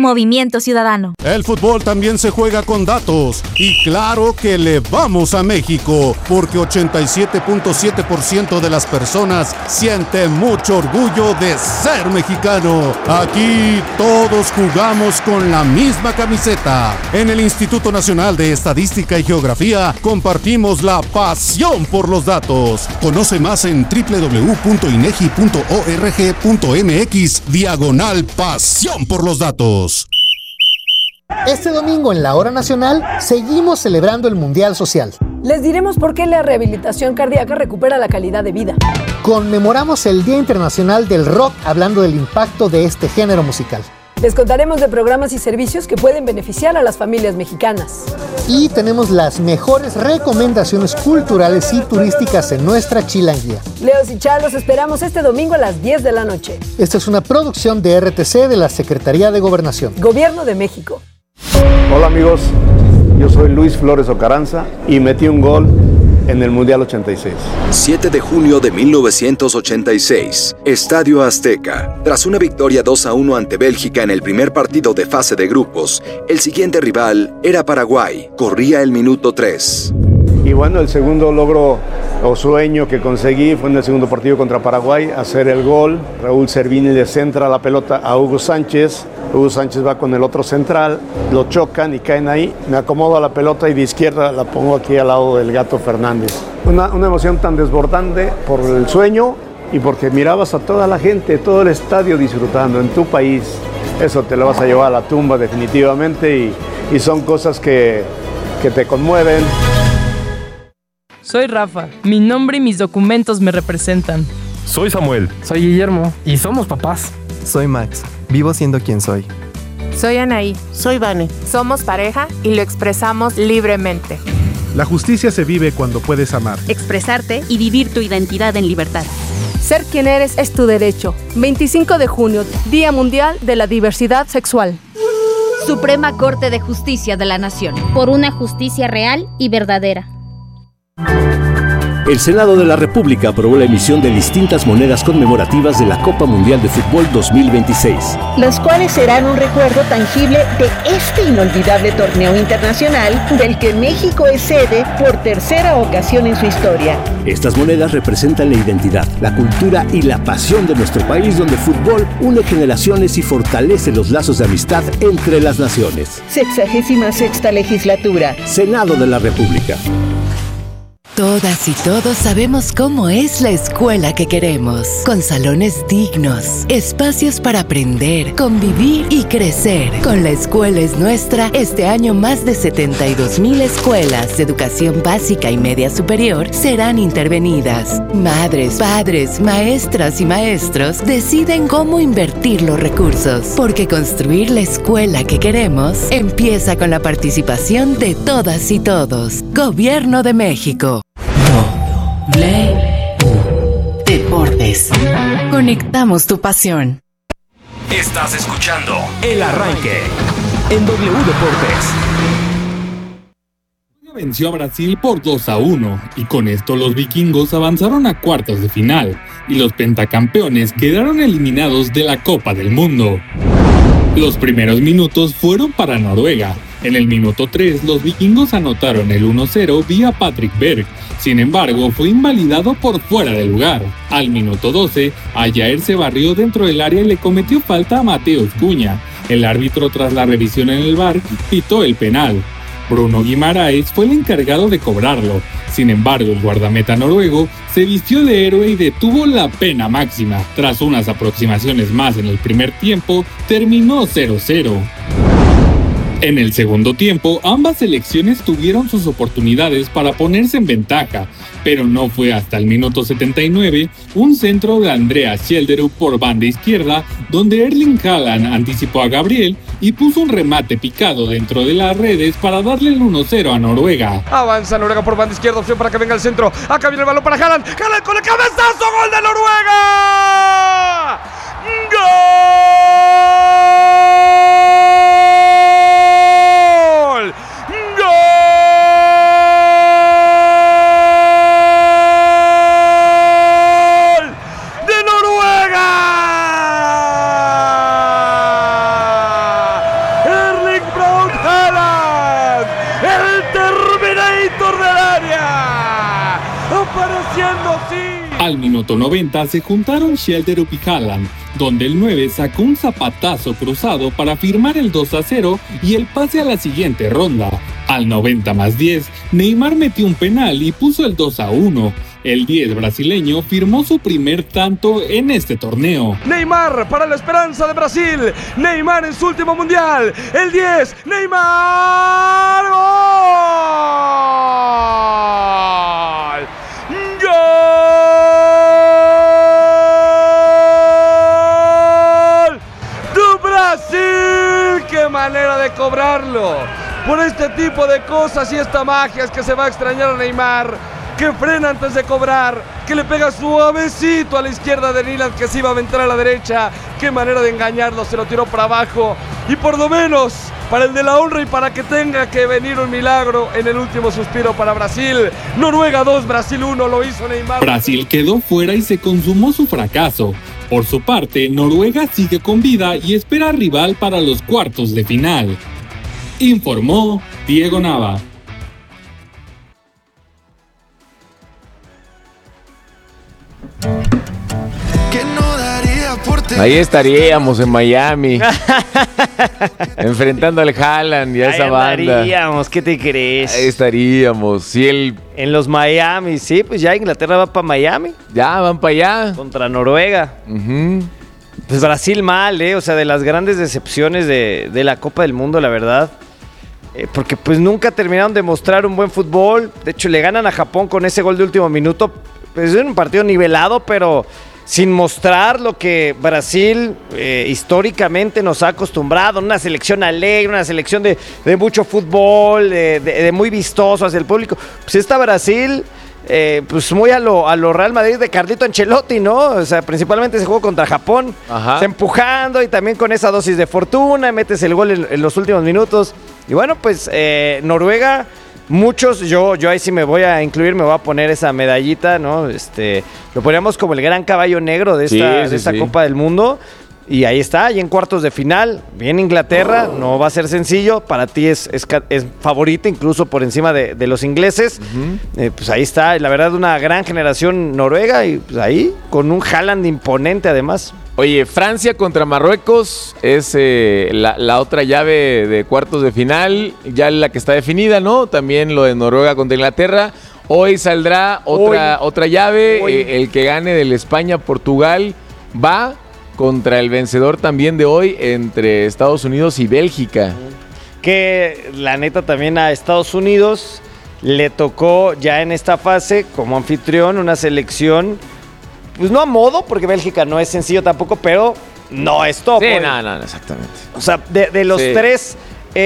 Movimiento Ciudadano. El fútbol también se juega con datos. Y claro que le vamos a México, porque 87.7% de las personas siente mucho orgullo de ser mexicano. Aquí todos jugamos con la misma camiseta. En el Instituto Nacional de Estadística y Geografía compartimos la pasión por los datos. Conoce más en www.inegi.org.mx/pasión por los datos. Este domingo en la Hora Nacional seguimos celebrando el Mundial Social. Les diremos por qué la rehabilitación cardíaca recupera la calidad de vida. Conmemoramos el Día Internacional del Rock hablando del impacto de este género musical. Les contaremos de programas y servicios que pueden beneficiar a las familias mexicanas. Y tenemos las mejores recomendaciones culturales y turísticas en nuestra Chilanguía. Leos y Char, los esperamos este domingo a las 10 de la noche. Esta es una producción de RTC de la Secretaría de Gobernación. Gobierno de México. Hola amigos, yo soy Luis Flores Ocaranza y metí un gol en el Mundial 86. 7 de junio de 1986, Estadio Azteca. Tras una victoria 2-1 ante Bélgica en el primer partido de fase de grupos, el siguiente rival era Paraguay. Corría el minuto 3. Y bueno, el segundo logro o sueño que conseguí fue en el segundo partido contra Paraguay, hacer el gol. Raúl Servini le centra la pelota a Hugo Sánchez. Hugo Sánchez va con el otro central, lo chocan y caen ahí. Me acomodo a la pelota y de izquierda la pongo aquí al lado del Gato Fernández. Una emoción tan desbordante por el sueño y porque mirabas a toda la gente, todo el estadio disfrutando en tu país. Eso te lo vas a llevar a la tumba definitivamente y son cosas que te conmueven. Soy Rafa, mi nombre y mis documentos me representan. Soy Samuel. Soy Guillermo y somos papás. Soy Max, vivo siendo quien soy. Soy Anaí. Soy Vane. Somos pareja y lo expresamos libremente. La justicia se vive cuando puedes amar, expresarte y vivir tu identidad en libertad. Ser quien eres es tu derecho. 25 de junio, Día Mundial de la Diversidad Sexual. Suprema Corte de Justicia de la Nación. Por una justicia real y verdadera. El Senado de la República aprobó la emisión de distintas monedas conmemorativas de la Copa Mundial de Fútbol 2026. Las cuales serán un recuerdo tangible de este inolvidable torneo internacional del que México es sede por tercera ocasión en su historia. Estas monedas representan la identidad, la cultura y la pasión de nuestro país, donde el fútbol une generaciones y fortalece los lazos de amistad entre las naciones. 66ª legislatura. Senado de la República. Todas y todos sabemos cómo es la escuela que queremos, con salones dignos, espacios para aprender, convivir y crecer. Con La Escuela es Nuestra, este año más de 72,000 escuelas de educación básica y media superior serán intervenidas. Madres, padres, maestras y maestros deciden cómo invertir los recursos, porque construir la escuela que queremos empieza con la participación de todas y todos. Gobierno de México. Deportes. Conectamos tu pasión. Estás escuchando El Arranque en W Deportes. Venció a Brasil por 2-1 y con esto los vikingos avanzaron a cuartos de final y los pentacampeones quedaron eliminados de la Copa del Mundo. Los primeros minutos fueron para Noruega. En el minuto 3, los vikingos anotaron el 1-0 vía Patrick Berg. Sin embargo, fue invalidado por fuera de lugar. Al minuto 12, Ayaer se barrió dentro del área y le cometió falta a Mateus Cunha. El árbitro, tras la revisión en el VAR, pitó el penal. Bruno Guimaraes fue el encargado de cobrarlo. Sin embargo, el guardameta noruego se vistió de héroe y detuvo la pena máxima. Tras unas aproximaciones más en el primer tiempo, terminó 0-0. En el segundo tiempo, ambas selecciones tuvieron sus oportunidades para ponerse en ventaja, pero no fue hasta el minuto 79 un centro de Andreas Schelderup por banda izquierda, donde Erling Haaland anticipó a Gabriel y puso un remate picado dentro de las redes para darle el 1-0 a Noruega. Avanza Noruega por banda izquierda, opción para que venga el centro. Acá viene el balón para Haaland. Haaland con el cabezazo, gol de Noruega. ¡Gol! ¡Vámonos, sí! Al minuto 90 se juntaron Schelderup y Haaland, donde el 9 sacó un zapatazo cruzado para firmar el 2-0 y el pase a la siguiente ronda. Al 90+10, Neymar metió un penal y puso el 2-1. El 10 brasileño firmó su primer tanto en este torneo. Neymar para la esperanza de Brasil. Neymar en su último mundial. El 10, Neymar. ¡Gol! ¡Gol! ¡De Brasil! ¡Qué manera de cobrarlo! Por este tipo de cosas y esta magia es que se va a extrañar a Neymar, que frena antes de cobrar, que le pega suavecito a la izquierda de Nyland, que se iba a aventar a la derecha. Qué manera de engañarlo, se lo tiró para abajo. Y por lo menos, para el de la honra y para que tenga que venir un milagro en el último suspiro para Brasil. Noruega 2, Brasil 1, lo hizo Neymar. Brasil quedó fuera y se consumó su fracaso. Por su parte, Noruega sigue con vida y espera rival para los cuartos de final. Informó Diego Nava. Ahí estaríamos en Miami enfrentando al Haaland y a esa banda. Ahí estaríamos, ¿qué te crees? Ahí estaríamos. Si en los Miami, sí, pues ya Inglaterra va para Miami. Ya, van para allá. Contra Noruega. Pues Brasil mal, o sea, de las grandes decepciones de la Copa del Mundo, la verdad. Porque pues nunca terminaron de mostrar un buen fútbol. De hecho, le ganan a Japón con ese gol de último minuto. Pues es un partido nivelado, pero sin mostrar lo que Brasil históricamente nos ha acostumbrado. Una selección alegre, una selección de mucho fútbol, de muy vistoso hacia el público. Pues esta Brasil, pues muy a lo Real Madrid de Carlito Ancelotti, ¿no? O sea, principalmente ese juego contra Japón. Ajá. Se empujando y también con esa dosis de fortuna, metes el gol en los últimos minutos. Y bueno, pues Noruega, muchos, yo ahí sí me voy a incluir, me voy a poner esa medallita, ¿no? Lo poníamos como el gran caballo negro de esta Copa del Mundo. Y ahí está, y en cuartos de final, viene Inglaterra, no va a ser sencillo, para ti es favorita incluso por encima de los ingleses. Pues ahí está, la verdad, una gran generación noruega y pues ahí con un Haaland imponente además. Oye, Francia contra Marruecos es la otra llave de cuartos de final, ya la que está definida, ¿no? También lo de Noruega contra Inglaterra. Hoy saldrá otra llave, el que gane del España-Portugal va contra el vencedor también de hoy entre Estados Unidos y Bélgica. Que la neta también a Estados Unidos le tocó ya en esta fase como anfitrión una selección, pues no a modo, porque Bélgica no es sencillo tampoco, pero no es top. Sí, no, exactamente. O sea, de los tres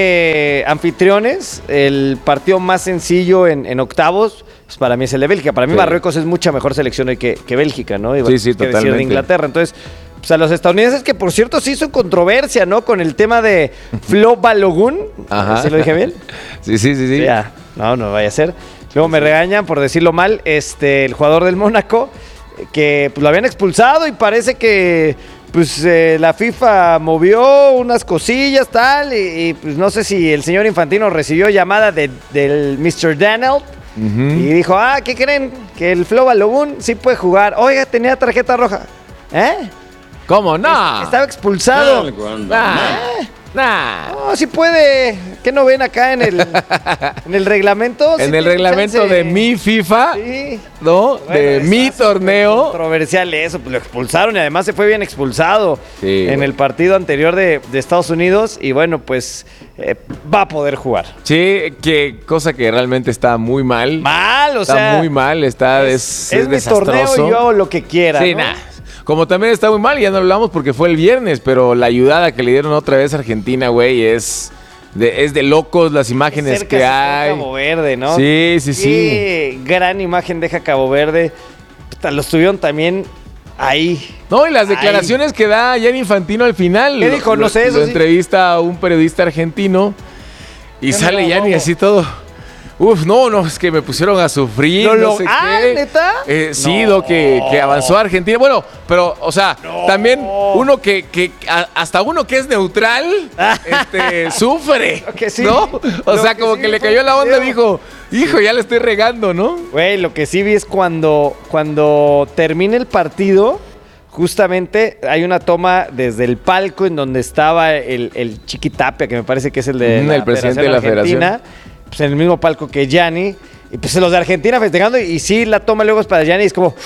anfitriones, el partido más sencillo en octavos, pues para mí es el de Bélgica. Para mí Marruecos es mucha mejor selección hoy que Bélgica, ¿no? Sí, totalmente. De Inglaterra. Entonces, pues a los estadounidenses, que por cierto se hizo controversia, ¿no? Con el tema de Flo Balogun. ¿Se lo dije bien? Sí. Ya, no vaya a ser. Luego me regañan por decirlo mal. El jugador del Mónaco, que pues, lo habían expulsado y parece que pues la FIFA movió unas cosillas, tal, y pues no sé si el señor Infantino recibió llamada del Mr. Daniel. Y dijo, ¿qué creen? Que el Flo Balogun sí puede jugar. Oiga, tenía tarjeta roja. ¿Cómo? No. Estaba expulsado. No, sí puede. ¿Qué no ven acá en el reglamento? En el reglamento de mi FIFA, sí. ¿no? Bueno, de mi torneo. Controversial eso, pues lo expulsaron y además se fue bien expulsado en el partido anterior de Estados Unidos. Y bueno, pues va a poder jugar. Sí, que cosa que realmente está muy mal. Está muy mal, es mi torneo y yo hago lo que quiera. Sí, ¿no? Como también está muy mal, ya no hablamos porque fue el viernes, pero la ayudada que le dieron otra vez a Argentina, güey, es de locos las imágenes que hay. Cabo Verde, ¿no? Sí. Qué gran imagen deja Cabo Verde. Los tuvieron también ahí. No, y las declaraciones que da Gianni Infantino al final. ¿Qué dijo? No sé, eso lo entrevista a un periodista argentino y sale Gianni así todo. No, es que me pusieron a sufrir, no sé qué. ¿Neta? Sí, que avanzó Argentina. Bueno, pero, o sea, también uno hasta uno que es neutral, sufre, sí, ¿no? O sea, como que le cayó la onda, dijo, hijo, ya le estoy regando, ¿no? Güey, lo que sí vi es cuando termina el partido, justamente hay una toma desde el palco en donde estaba el Chiqui Tapia, que me parece que es el de el presidente de la Federación. Pues en el mismo palco que Gianni, y pues los de Argentina festejando, y sí, la toma luego es para Gianni, es como...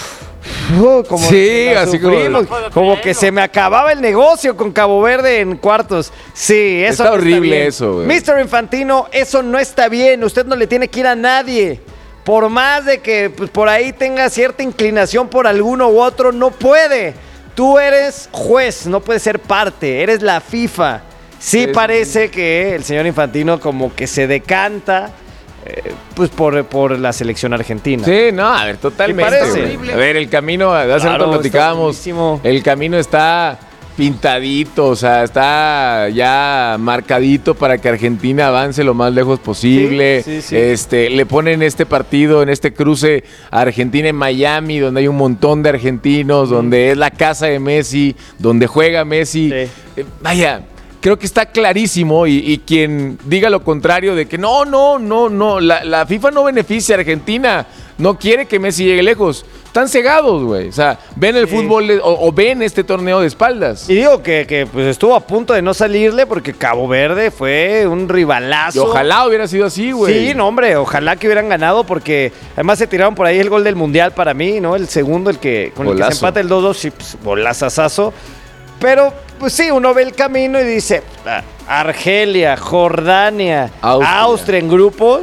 sí, así como que se me acababa el negocio con Cabo Verde en cuartos. Sí, eso está horrible, eso, güey. Mr. Infantino, eso no está bien. Usted no le tiene que ir a nadie. Por más de que pues, por ahí tenga cierta inclinación por alguno u otro, no puede. Tú eres juez, no puedes ser parte. Eres la FIFA. Sí, parece que el señor Infantino como que se decanta pues por la selección argentina. Sí, no, a ver, totalmente. A ver, el camino, hace rato platicábamos, el camino está pintadito, o sea, está ya marcadito para que Argentina avance lo más lejos posible. Sí. Le ponen este partido, en este cruce a Argentina en Miami, donde hay un montón de argentinos, donde es la casa de Messi, donde juega Messi. Vaya, creo que está clarísimo y quien diga lo contrario de que no, la FIFA no beneficia a Argentina, no quiere que Messi llegue lejos. Están cegados, güey. O sea, ven el fútbol o ven este torneo de espaldas. Y digo que pues estuvo a punto de no salirle porque Cabo Verde fue un rivalazo. Y ojalá hubiera sido así, güey. Sí, no, hombre, ojalá que hubieran ganado porque además se tiraron por ahí el gol del Mundial para mí, ¿no? El segundo, con el que se empata el 2-2, sí, pues, golazazazo. Pero, pues sí, uno ve el camino y dice, Argelia, Jordania, Austria en grupo.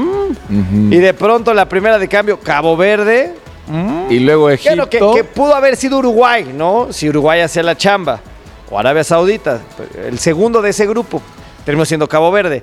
Y de pronto la primera de cambio, Cabo Verde. Y luego Egipto. Bueno, que pudo haber sido Uruguay, ¿no? Si Uruguay hacía la chamba. O Arabia Saudita. El segundo de ese grupo. Terminó siendo Cabo Verde.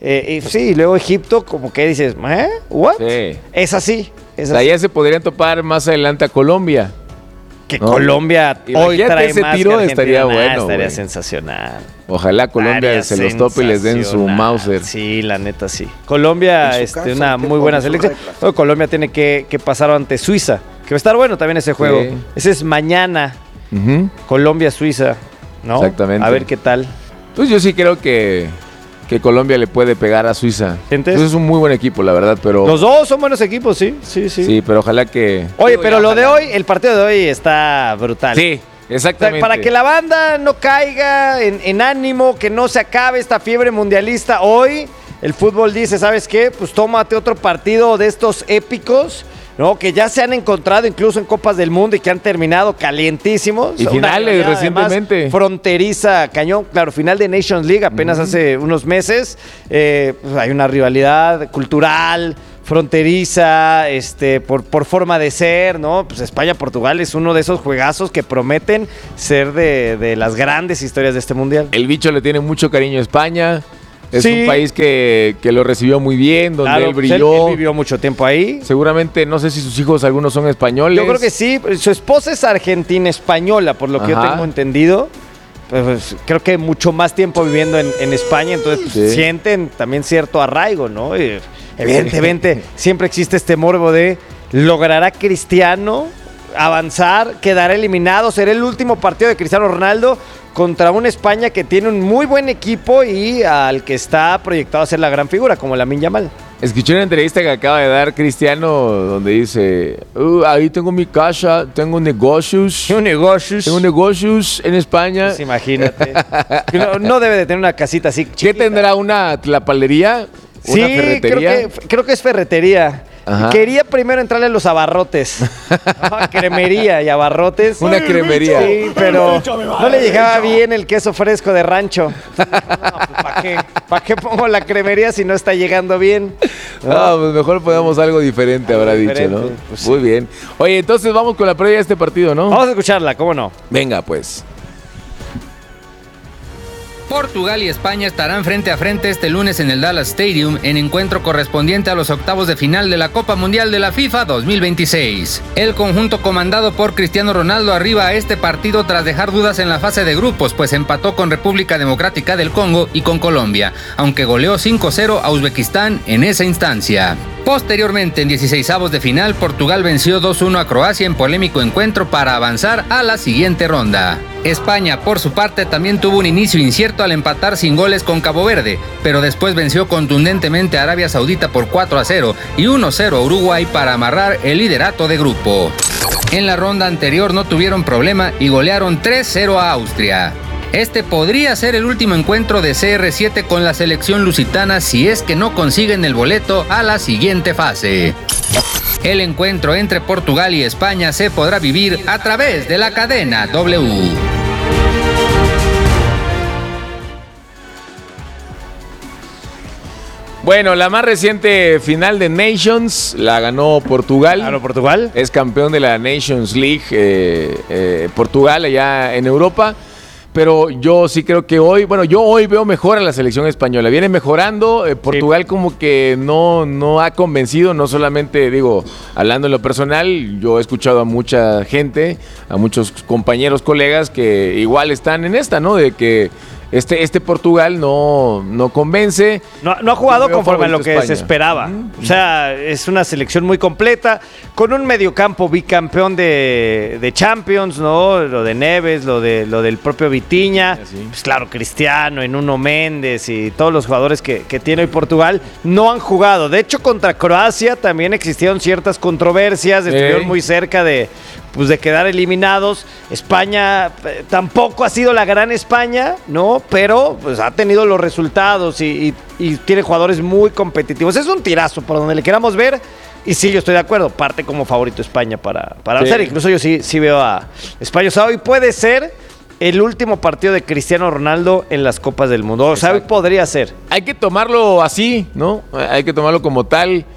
Y luego Egipto, como que dices, ¿what? Sí. Es así. Ya se podrían topar más adelante a Colombia. Que Colombia hoy trae ese más tiro que estaría bueno. Estaría sensacional. Ojalá Colombia se los tope y les den su Mauser. Sí, la neta sí. Colombia, una muy buena selección. Colombia tiene que pasar ante Suiza, que va a estar bueno también ese juego. Sí. Ese es mañana. Colombia-Suiza, ¿no? Exactamente. A ver qué tal. Pues yo sí creo que Colombia le puede pegar a Suiza. Entonces, es un muy buen equipo, la verdad, pero... Los dos son buenos equipos, sí. Sí, pero ojalá que... Oye, pero lo de hoy, el partido de hoy está brutal. Sí, exactamente. O sea, para que la banda no caiga en ánimo, que no se acabe esta fiebre mundialista, hoy el fútbol dice, ¿sabes qué? Pues tómate otro partido de estos épicos, ¿no? Que ya se han encontrado incluso en Copas del Mundo y que han terminado calientísimos. Y finales recientemente. Además, fronteriza, cañón. Claro, final de Nations League apenas hace unos meses. Pues hay una rivalidad cultural, fronteriza, por forma de ser, ¿no? Pues España-Portugal es uno de esos juegazos que prometen ser de las grandes historias de este mundial. El bicho le tiene mucho cariño a España. Es un país que lo recibió muy bien, donde él brilló. Él vivió mucho tiempo ahí. Seguramente, no sé si sus hijos algunos son españoles. Yo creo que sí. Su esposa es argentina-española, por lo que yo tengo entendido. Pues, creo que mucho más tiempo viviendo en España, entonces sienten también cierto arraigo, ¿no? Y, evidentemente, siempre existe este morbo de ¿logrará Cristiano avanzar? ¿Quedará eliminado? ¿Será el último partido de Cristiano Ronaldo contra una España que tiene un muy buen equipo y al que está proyectado a ser la gran figura, como Lamine Yamal? Escuché una entrevista que acaba de dar Cristiano donde dice, ahí tengo mi casa, tengo negocios. Tengo negocios en España. Pues imagínate. no debe de tener una casita así chiquita. ¿Qué tendrá? ¿Una tlapalería? ¿Una ferretería? Creo que es ferretería. Ajá. Quería primero entrarle a los abarrotes. Cremería y abarrotes. Una cremería. Sí, pero no le llegaba bien el queso fresco de rancho. No, pues, ¿para qué pongo la cremería si no está llegando bien? No, pues mejor ponemos algo diferente, habrá dicho, ¿no? Pues muy bien. Oye, entonces vamos con la previa de este partido, ¿no? Vamos a escucharla, ¿cómo no? Venga, pues. Portugal y España estarán frente a frente este lunes en el Dallas Stadium en encuentro correspondiente a los octavos de final de la Copa Mundial de la FIFA 2026. El conjunto comandado por Cristiano Ronaldo arriba a este partido tras dejar dudas en la fase de grupos, pues empató con República Democrática del Congo y con Colombia, aunque goleó 5-0 a Uzbekistán en esa instancia. Posteriormente, en 16avos de final, Portugal venció 2-1 a Croacia en polémico encuentro para avanzar a la siguiente ronda. España, por su parte, también tuvo un inicio incierto al empatar sin goles con Cabo Verde, pero después venció contundentemente a Arabia Saudita por 4-0 y 1-0 a Uruguay para amarrar el liderato de grupo. En la ronda anterior no tuvieron problema y golearon 3-0 a Austria. Este podría ser el último encuentro de CR7 con la selección lusitana si es que no consiguen el boleto a la siguiente fase. El encuentro entre Portugal y España se podrá vivir a través de la cadena W. Bueno, la más reciente final de Nations la ganó Portugal. Claro, Portugal. Es campeón de la Nations League, Portugal allá en Europa. Pero yo sí creo que hoy veo mejor a la selección española. Viene mejorando. Portugal sí, como que no ha convencido, no solamente, hablando en lo personal, yo he escuchado a mucha gente, a muchos compañeros, colegas que igual están en esta, ¿no? De que este Portugal no convence. No ha jugado conforme a lo que se esperaba. O sea, es una selección muy completa, con un mediocampo bicampeón de Champions, ¿no? Lo de Neves, lo del propio Vitinha. Sí. Pues claro, Cristiano, Nuno Méndez y todos los jugadores que tiene hoy Portugal no han jugado. De hecho, contra Croacia también existieron ciertas controversias. Estuvieron muy cerca de quedar eliminados. España tampoco ha sido la gran España, ¿no? Pero pues ha tenido los resultados y tiene jugadores muy competitivos. Es un tirazo por donde le queramos ver. Y sí, yo estoy de acuerdo. Parte como favorito España para avanzar. Incluso yo sí veo a España. O sea, hoy puede ser el último partido de Cristiano Ronaldo en las Copas del Mundo. O sea, hoy podría ser. Hay que tomarlo así, ¿no? Hay que tomarlo como tal.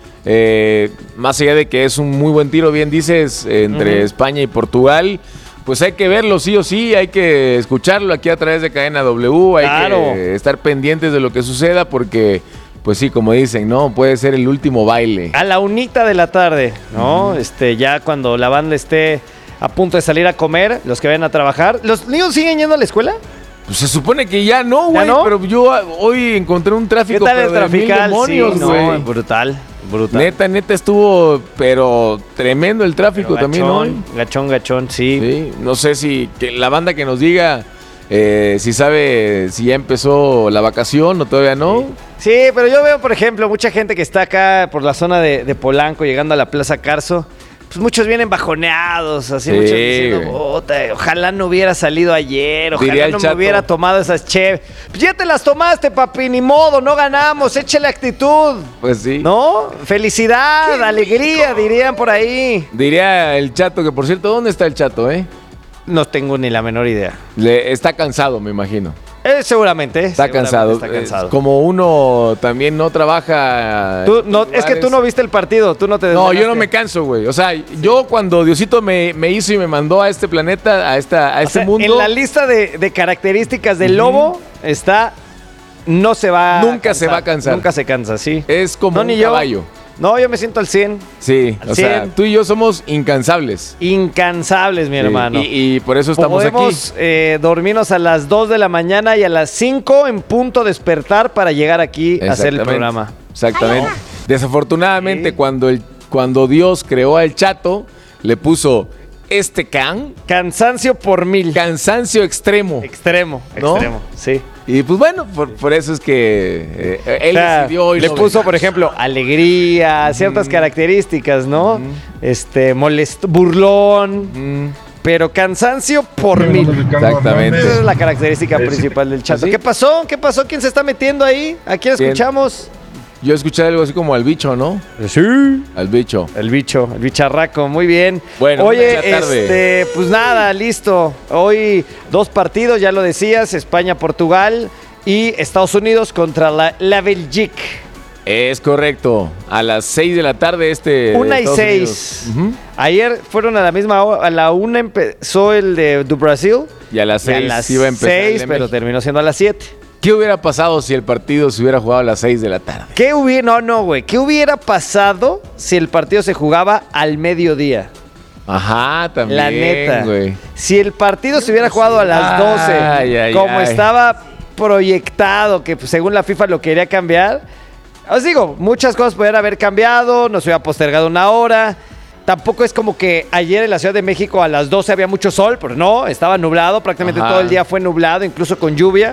Más allá de que es un muy buen tiro, bien dices, entre España y Portugal, pues hay que verlo sí o sí, hay que escucharlo aquí a través de Cadena W, hay que estar pendientes de lo que suceda porque, pues sí, como dicen, ¿no? Puede ser el último baile. A la 1:00 de la tarde, ¿no? Ya cuando la banda esté a punto de salir a comer, los que vayan a trabajar. ¿Los niños siguen yendo a la escuela? Pues se supone que ya no, güey, pero yo hoy encontré un tráfico. ¿Qué tal el trafical? Demonios, no, brutal. Neta estuvo, pero tremendo el tráfico gachón, también hoy. Gachón, sí. No sé si la banda que nos diga si sabe si ya empezó la vacación o todavía no. Sí, pero yo veo, por ejemplo, mucha gente que está acá por la zona de Polanco, llegando a la Plaza Carso. Pues muchos vienen bajoneados, así muchos diciendo, ojalá no hubiera salido ayer, ojalá no me hubiera tomado esas cheves. Pues ya te las tomaste, papi, ni modo, no ganamos, échale actitud. Pues sí. ¿No? Felicidad, alegría, dirían por ahí. Diría el Chato, que por cierto, ¿dónde está el Chato, No tengo ni la menor idea. Está cansado, me imagino. Seguramente. Está cansado. Como uno también no trabaja. Es que tú no viste el partido, tú no te desvelaste. No, yo no me canso, güey. O sea, yo cuando Diosito me hizo y me mandó a este planeta, a este mundo. En la lista de características del lobo está. No se va. Nunca se va a cansar. Nunca se cansa, sí. Es como un caballo. No, yo me siento al 100. Sí, o sea, tú y yo somos incansables. Incansables, mi hermano. Y por eso estamos aquí. Podemos dormirnos a las 2 de la mañana y a las 5 en punto despertar para llegar aquí a hacer el programa. Exactamente. Desafortunadamente, cuando Dios creó al Chato, le puso cansancio por 1000. Cansancio extremo. Extremo, sí. Y pues bueno, por eso es que él decidió hoy. Le puso, por ejemplo, alegría, ciertas características, ¿no? Burlón. Pero cansancio por 1000. Exactamente. Esa es la característica principal del Chato. ¿Sí? ¿Qué pasó? ¿Quién se está metiendo ahí? ¿A quién escuchamos? Yo escuché algo así como al bicho, ¿no? Sí. Al bicho. El bicharraco, muy bien. Bueno, oye, pues nada, listo. Hoy 2 partidos, ya lo decías, España-Portugal y Estados Unidos contra la Bélgica. Es correcto. A las 6 de la tarde 1:06. Ayer fueron a la misma hora, a la 1 empezó el de Brasil. Y a las 6 iba a empezar 6, pero terminó siendo a las 7. ¿Qué hubiera pasado si el partido se hubiera jugado a las 6 de la tarde? ¿Qué hubiera pasado si el partido se jugaba al mediodía? Ajá, también, la neta, güey. Si el partido se hubiera jugado a las 12, como estaba proyectado, que según la FIFA lo quería cambiar, os digo, muchas cosas podrían haber cambiado, nos hubiera postergado una hora. Tampoco es como que ayer en la Ciudad de México a las 12 había mucho sol, pero no, estaba nublado, prácticamente todo el día fue nublado, incluso con lluvia.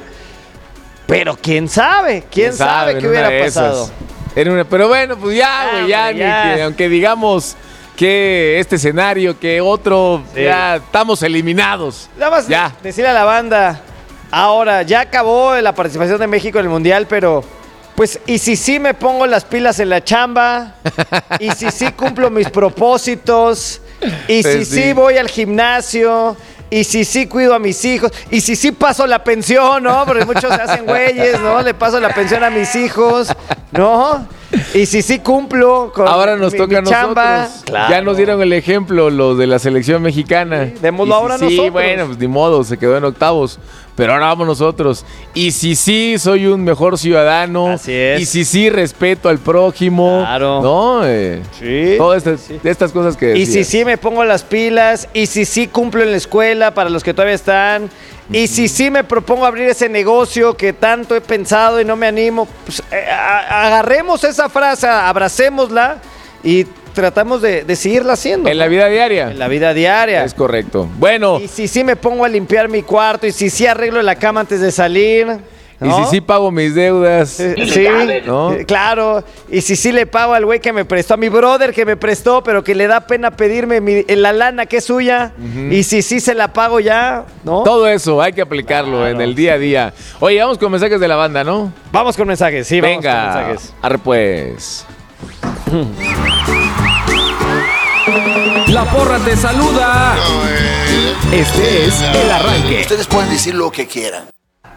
Pero quién sabe qué hubiera pasado. Pero bueno, pues ya, güey, ya. Aunque digamos que este escenario, que otro, ya estamos eliminados. Nada más decirle a la banda, ahora ya acabó la participación de México en el Mundial, pero pues, ¿y si sí me pongo las pilas en la chamba? ¿Y si sí cumplo mis propósitos? ¿Y si sí voy al gimnasio? ¿Y si sí cuido a mis hijos? ¿Y si sí paso la pensión, no? Porque muchos se hacen güeyes, ¿no? Le paso la pensión a mis hijos, ¿no? ¿Y si sí cumplo con ahora nos toca a nosotros. Chamba? Claro. Ya nos dieron el ejemplo los de la selección mexicana. Sí, démoslo ahora nosotros. Sí, bueno, pues ni modo, se quedó en octavos. Pero ahora vamos nosotros. Y si sí soy un mejor ciudadano. Así es. Y si sí respeto al prójimo. Claro. ¿No? Sí. Todas estas cosas que decías. Y si sí me pongo las pilas. Y si sí cumplo en la escuela para los que todavía están. Y si sí me propongo abrir ese negocio que tanto he pensado y no me animo. Pues agarremos esa frase, abracémosla y tratamos de seguirla haciendo. En la vida diaria. En la vida diaria. Es correcto. Bueno. Y si sí me pongo a limpiar mi cuarto, y si sí arreglo la cama antes de salir, ¿no? Y si sí pago mis deudas. Sí, ¿no? Claro. Y si sí le pago al güey que me prestó, a mi brother que me prestó, pero que le da pena pedirme la lana que es suya. Y si sí se la pago ya, ¿no? Todo eso hay que aplicarlo en el día a día. Oye, vamos con mensajes de la banda, ¿no? Vamos con mensajes, sí, venga, vamos con mensajes. Arre pues. La porra te saluda. Este es el arranque. Ustedes pueden decir lo que quieran.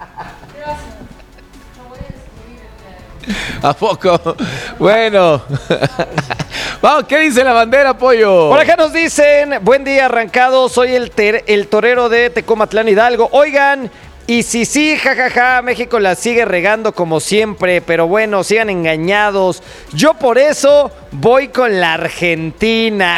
¿A poco? Bueno. Vamos, ¿qué dice la bandera, pollo? Por acá nos dicen, buen día arrancado, soy el torero de Tecomatlán Hidalgo. Oigan, y sí, jajaja, México la sigue regando como siempre, pero bueno, sigan engañados. Yo por eso voy con la Argentina.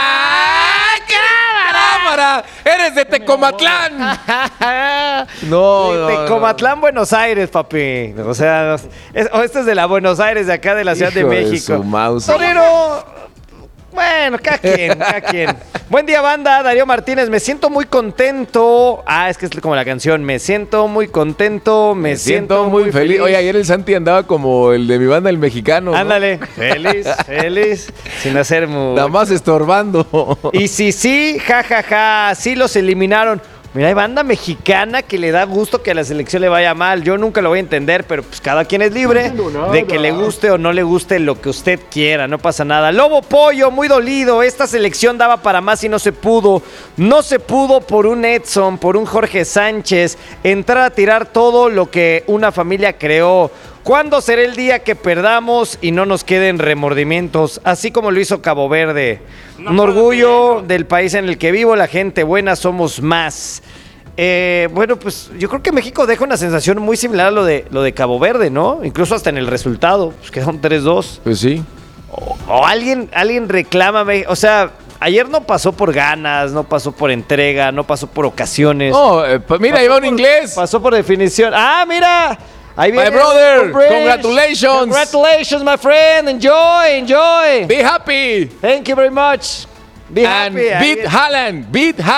¡Cámara! ¡Eres de Tecomatlán! No, Tecomatlán, Buenos Aires, papi. O sea, este es de la Buenos Aires, de acá de la Ciudad de México. Torero... Bueno, cada quien. Buen día, banda. Darío Martínez, me siento muy contento. Es que es como la canción. Me siento muy contento, me siento muy feliz. Oye, ayer el Santi andaba como el de mi banda, el mexicano, ¿no? Ándale, feliz, sin hacer mucho. Nada más estorbando. Y sí, jajaja, sí los eliminaron. Mira, hay banda mexicana que le da gusto que a la selección le vaya mal. Yo nunca lo voy a entender, pero pues cada quien es libre de que le guste o no le guste lo que usted quiera. No pasa nada. Lobo Pollo, muy dolido. Esta selección daba para más y no se pudo. No se pudo por un Edson, por un Jorge Sánchez. Entrar a tirar todo lo que una familia creó. ¿Cuándo será el día que perdamos y no nos queden remordimientos? Así como lo hizo Cabo Verde. Un orgullo del país en el que vivo, la gente buena, somos más. Bueno, pues yo creo que México deja una sensación muy similar a lo de Cabo Verde, ¿no? Incluso hasta en el resultado, pues quedaron 3-2. Pues sí. O alguien reclama, o sea... Ayer no pasó por ganas, no pasó por entrega, no pasó por ocasiones. No, pues mira, iba un inglés. Pasó por definición. ¡Mira! Ahí viene my brother, congratulations. Congratulations, my friend. Enjoy. Be happy. Thank you very much. Be and happy. Beat Haaland.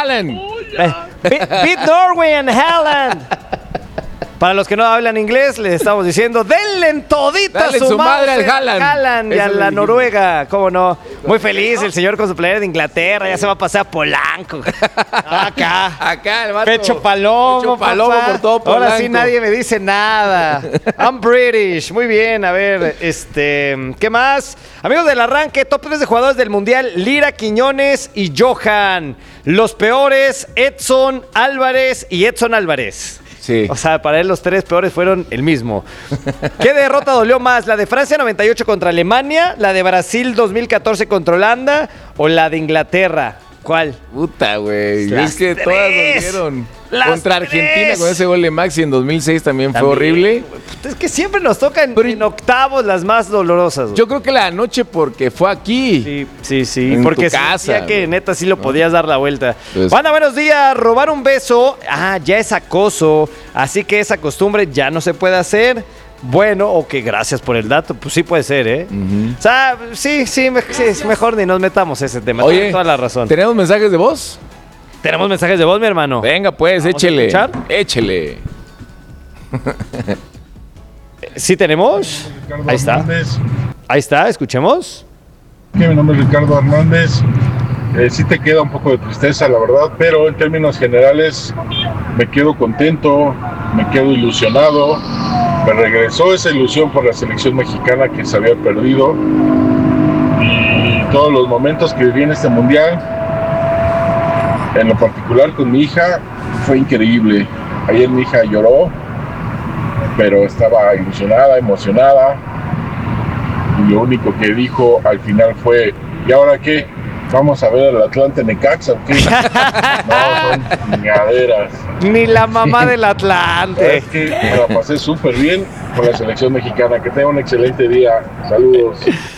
Beat Norway and Haaland. Para los que no hablan inglés, les estamos diciendo, denle todita su madre al Haaland. Y a la Noruega, ¿cómo no? Muy feliz el señor con su playera de Inglaterra, ya se va a pasar a Polanco. Acá, el vato. Pecho palomo por todo Polanco. Ahora sí nadie me dice nada. I'm British. Muy bien, a ver, ¿qué más? Amigos del arranque, top 3 de jugadores del Mundial, Lira, Quiñones y Johan. Los peores, Edson Álvarez y Edson Álvarez. Sí. O sea, para él los 3 peores fueron el mismo. ¿Qué derrota dolió más? ¿La de Francia 98 contra Alemania? ¿La de Brasil 2014 contra Holanda? ¿O la de Inglaterra? ¿Cuál? Puta, güey. Es que todas dolieron. Contra Argentina con ese gol de Maxi en 2006 también fue horrible. Es que siempre nos tocan en octavos las más dolorosas. Güey. Yo creo que la noche porque fue aquí. Sí. En porque tu casa, ya que güey. neta sí lo podías dar la vuelta. Pues, Banda, buenos días. Robar un beso, ya es acoso. Así que esa costumbre ya no se puede hacer. Bueno, ok, gracias por el dato. Pues sí puede ser, ¿eh? O sea, sí, es mejor ni nos metamos ese tema. Oye, tienes toda la razón. ¿tenemos mensajes de voz? Tenemos mensajes de voz, mi hermano. Venga, pues, échele. Échele. ¿Sí tenemos? Ahí está. Hernández. Ahí está, escuchemos. Mi nombre es Ricardo Hernández. Sí te queda un poco de tristeza, la verdad, pero en términos generales me quedo contento, me quedo ilusionado. Me regresó esa ilusión por la selección mexicana que se había perdido. Y todos los momentos que viví en este mundial, en lo particular con mi hija, fue increíble. Ayer mi hija lloró, pero estaba ilusionada, emocionada. Y lo único que dijo al final fue: ¿y ahora qué? ¿Vamos a ver al Atlante Necaxa o qué? No, son chingaderas. Ni la mamá del Atlante. Es que me la pasé súper bien con la selección mexicana. Que tenga un excelente día. Saludos.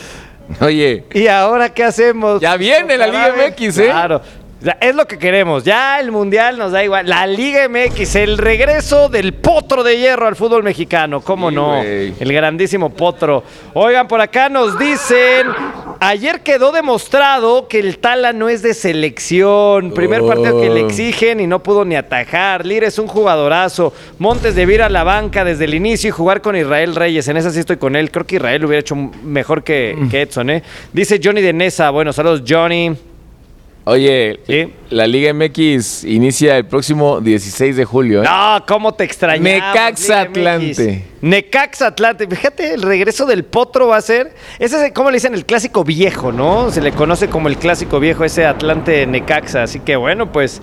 Oye. ¿Y ahora qué hacemos? Ya viene la Liga MX, ¿eh? Claro. Es lo que queremos. Ya el Mundial nos da igual. La Liga MX, el regreso del potro de hierro al fútbol mexicano. ¿Cómo Sí, no? güey. El grandísimo potro. Oigan, por acá nos dicen: ayer quedó demostrado que el Tala no es de selección. Primer partido que le exigen y no pudo ni atajar. Lira es un jugadorazo. Montes debió ir a la banca desde el inicio y jugar con Israel Reyes. En esa sí estoy con él. Creo que Israel lo hubiera hecho mejor que Edson, ¿eh? Dice Johnny de Nesa. Bueno, saludos, Johnny. Oye, ¿sí? La Liga MX inicia el próximo 16 de julio. ¿eh? No, cómo te extrañaba. Necaxa Atlante. Necaxa Atlante. Fíjate, el regreso del potro va a ser... Ese es, ¿cómo le dicen? El clásico viejo, ¿no? Se le conoce como el clásico viejo, ese Atlante Necaxa. Así que bueno, pues...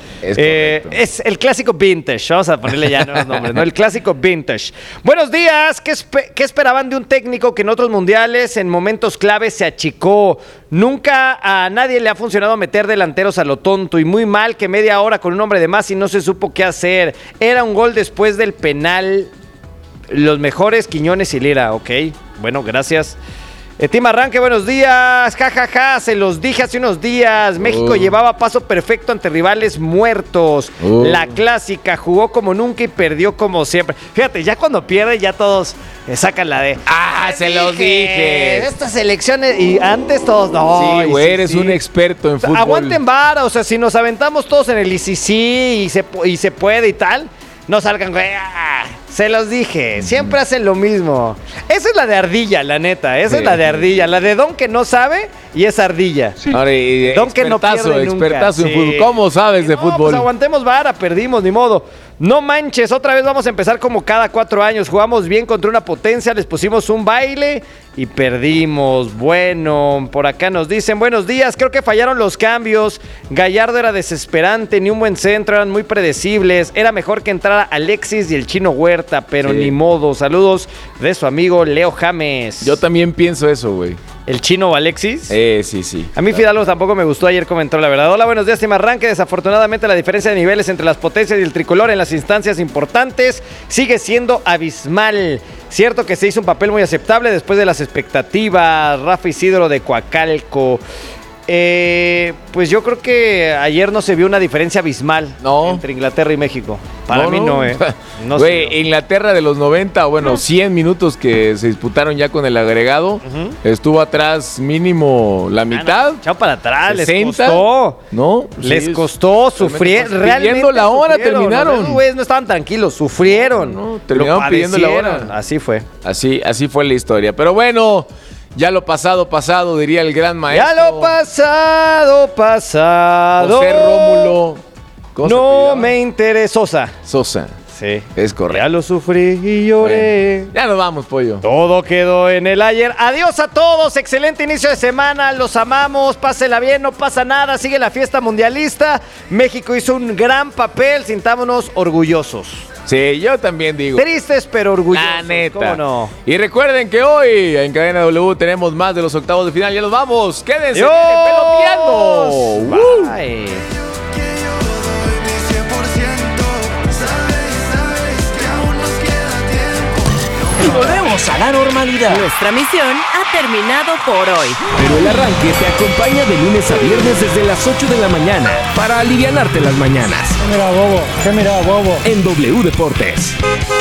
Es el clásico vintage. Vamos a ponerle ya nuevos nombres, ¿no? El clásico vintage. Buenos días. ¿Qué esperaban de un técnico que en otros mundiales, en momentos claves, se achicó? Nunca a nadie le ha funcionado meter delanteros a lo tonto y muy mal que media hora con un hombre de más y no se supo qué hacer. Era un gol después del penal. Los mejores, Quiñones y Lira. Ok, bueno, gracias. Team Arranque, buenos días. Ja, se los dije hace unos días. México llevaba paso perfecto ante rivales muertos. La clásica, jugó como nunca y perdió como siempre. Fíjate, ya cuando pierde ya todos sacan la de... se los dije. Estas elecciones y antes todos no. Sí, güey, eres un experto en fútbol. Aguanten vara, o sea, si nos aventamos todos en el y se puede y tal, no salgan, güey. Se los dije, siempre hacen lo mismo. Esa es la de ardilla, la neta. Esa es la de ardilla. La de Don que no sabe y es ardilla. Sí. Ahora, Don que no pierde nunca. Expertazo en fútbol. ¿Cómo sabes de fútbol? Pues aguantemos vara, perdimos, ni modo. No manches, otra vez vamos a empezar como cada 4 años. Jugamos bien contra una potencia, les pusimos un baile y perdimos. Bueno, por acá nos dicen: buenos días, creo que fallaron los cambios. Gallardo era desesperante, ni un buen centro, eran muy predecibles. Era mejor que entrara Alexis y el Chino Huerta, pero ni modo. Saludos de su amigo Leo James. Yo también pienso eso, güey. ¿El Chino o Alexis? Sí. A mí Fidalgo tampoco me gustó, ayer comentó la verdad. Hola, buenos días, Team Arranque. Desafortunadamente la diferencia de niveles entre las potencias y el tricolor en las instancias importantes sigue siendo abismal. Cierto que se hizo un papel muy aceptable después de las expectativas. Rafa Isidro de Coacalco. Pues yo creo que ayer no se vio una diferencia abismal entre Inglaterra y México. Para mí no, No güey, Inglaterra de los 90, 100 minutos que se disputaron ya con el agregado, estuvo atrás mínimo la mitad. Echado para atrás, 60, les costó. ¿No? Les costó, sufrieron. Realmente la hora sufrieron. terminaron. Los güeyes no estaban tranquilos, sufrieron. Terminaron pidiendo la hora. Así fue. Así fue la historia. Pero bueno, ya lo pasado, diría el gran maestro. Ya lo pasado. José Rómulo. No me interesa. Sosa. Sí. Es correcto. Ya lo sufrí y lloré. Bueno, ya nos vamos, pollo. Todo quedó en el ayer. Adiós a todos. Excelente inicio de semana. Los amamos. Pásela bien. No pasa nada. Sigue la fiesta mundialista. México hizo un gran papel. Sintámonos orgullosos. Sí, yo también digo. Tristes, pero orgullosos. La neta. ¿Cómo no? Y recuerden que hoy en Cadena W tenemos más de los octavos de final. Ya nos vamos. Quédense peloteando. Bye. volvemos a la normalidad. Nuestra misión ha terminado por hoy. Pero el arranque te acompaña de lunes a viernes desde las 8 de la mañana para alivianarte las mañanas. ¿Qué mira, bobo? En W Deportes.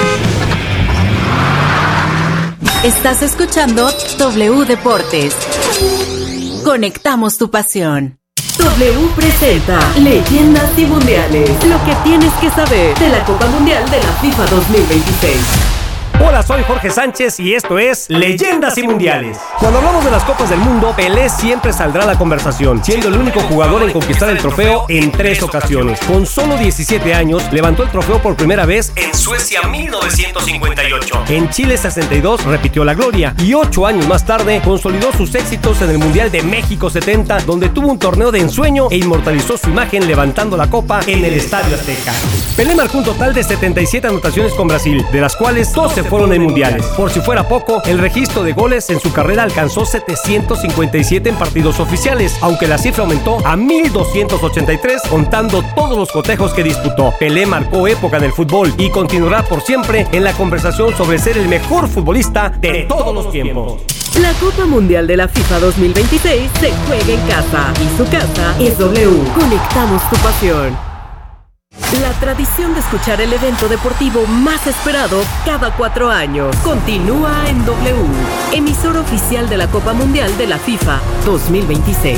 Estás escuchando W Deportes. Conectamos tu pasión. W presenta Leyendas y Mundiales. Lo que tienes que saber de la Copa Mundial de la FIFA 2026. Hola, soy Jorge Sánchez y esto es Leyendas y Mundiales. Cuando hablamos de las Copas del Mundo, Pelé siempre saldrá a la conversación, siendo el único jugador en conquistar el trofeo en 3 ocasiones. Con solo 17 años, levantó el trofeo por primera vez en Suecia 1958. En Chile 62 repitió la gloria y 8 años más tarde consolidó sus éxitos en el Mundial de México 70, donde tuvo un torneo de ensueño e inmortalizó su imagen levantando la copa en el Estadio Azteca. Pelé marcó un total de 77 anotaciones con Brasil, de las cuales 12 fueron en mundiales. Por si fuera poco, el registro de goles en su carrera alcanzó 757 en partidos oficiales, aunque la cifra aumentó a 1283 contando todos los cotejos que disputó. Pelé marcó época en el fútbol y continuará por siempre en la conversación sobre ser el mejor futbolista de todos los tiempos. La Copa Mundial de la FIFA 2026 se juega en casa y su casa es W. Conectamos tu pasión. La tradición de escuchar el evento deportivo más esperado cada 4 años continúa en W, emisora oficial de la Copa Mundial de la FIFA 2026.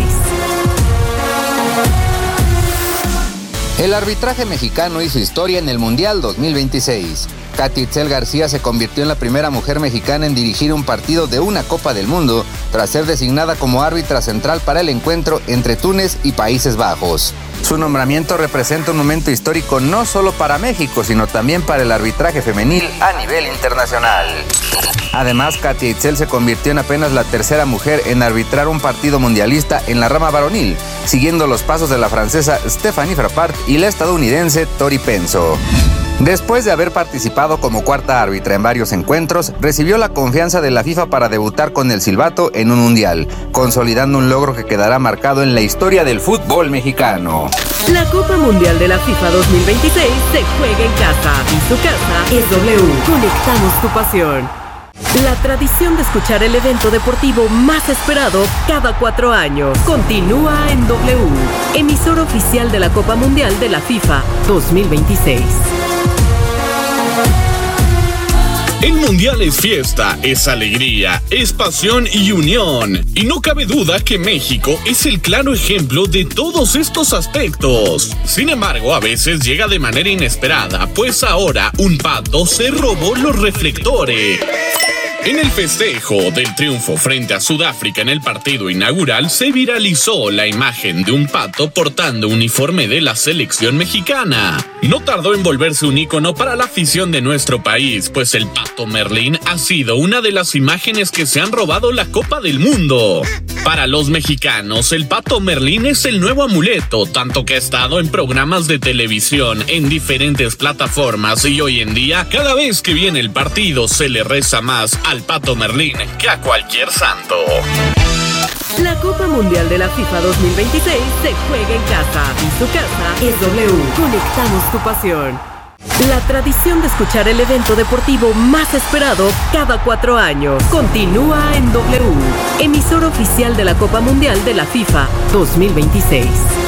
El arbitraje mexicano hizo historia en el Mundial 2026. Katy Itzel García se convirtió en la primera mujer mexicana en dirigir un partido de una Copa del Mundo tras ser designada como árbitra central para el encuentro entre Túnez y Países Bajos. Su nombramiento representa un momento histórico no solo para México, sino también para el arbitraje femenil a nivel internacional. Además, Katy Itzel se convirtió en apenas la tercera mujer en arbitrar un partido mundialista en la rama varonil, siguiendo los pasos de la francesa Stéphanie Frappart y la estadounidense Tori Penso. Después de haber participado como cuarta árbitra en varios encuentros, recibió la confianza de la FIFA para debutar con el silbato en un mundial, consolidando un logro que quedará marcado en la historia del fútbol mexicano. La Copa Mundial de la FIFA 2026 se juega en casa y su casa es W. Conectamos tu pasión. La tradición de escuchar el evento deportivo más esperado cada 4 años continúa en W, emisora oficial de la Copa Mundial de la FIFA 2026. El Mundial es fiesta, es alegría, es pasión y unión. Y no cabe duda que México es el claro ejemplo de todos estos aspectos. Sin embargo, a veces llega de manera inesperada, pues ahora un pato se robó los reflectores. En el festejo del triunfo frente a Sudáfrica en el partido inaugural se viralizó la imagen de un pato portando uniforme de la selección mexicana. No tardó en volverse un ícono para la afición de nuestro país, pues el pato Merlín ha sido una de las imágenes que se han robado la Copa del Mundo. Para los mexicanos, el pato Merlín es el nuevo amuleto, tanto que ha estado en programas de televisión en diferentes plataformas y hoy en día, cada vez que viene el partido, se le reza más al pato Merlín que a cualquier santo. La Copa Mundial de la FIFA 2026 se juega en casa y su casa es W. Conectamos tu pasión. La tradición de escuchar el evento deportivo más esperado cada 4 años continúa en W, emisora oficial de la Copa Mundial de la FIFA 2026.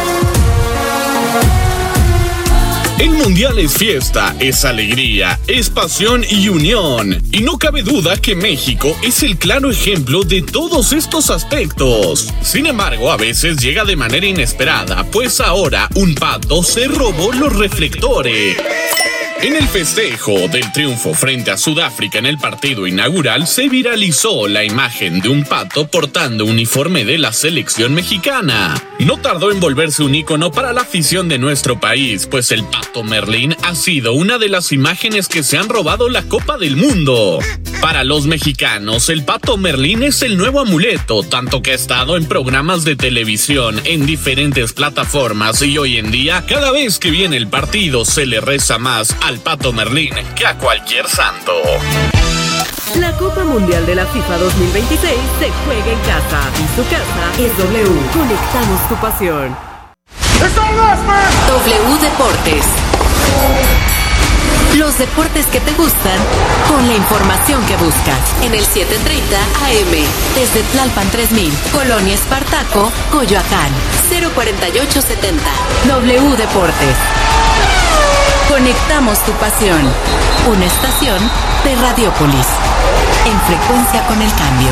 El Mundial es fiesta, es alegría, es pasión y unión. Y no cabe duda que México es el claro ejemplo de todos estos aspectos. Sin embargo, a veces llega de manera inesperada, pues ahora un pato se robó los reflectores. En el festejo del triunfo frente a Sudáfrica en el partido inaugural se viralizó la imagen de un pato portando uniforme de la selección mexicana. No tardó en volverse un ícono para la afición de nuestro país, pues el pato Merlín ha sido una de las imágenes que se han robado la Copa del Mundo. Para los mexicanos, el pato Merlín es el nuevo amuleto, tanto que ha estado en programas de televisión en diferentes plataformas y hoy en día, cada vez que viene el partido, se le reza más al pato Merlín que a cualquier santo. La Copa Mundial de la FIFA 2026 se juega en casa y su casa es W. Conectamos tu pasión. W Deportes. Los deportes que te gustan con la información que buscas. En el 730 AM. Desde Tlalpan 3000, Colonia Espartaco, Coyoacán. 04870. W Deportes. Conectamos tu pasión. Una estación de Radiopolis. En frecuencia con el cambio.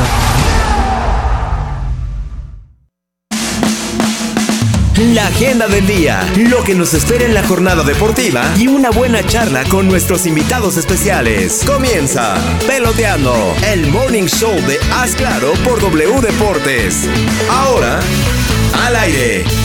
La agenda del día, lo que nos espera en la jornada deportiva y una buena charla con nuestros invitados especiales. Comienza Peloteando, el morning show de Haz Claro por W Deportes. Ahora, al aire.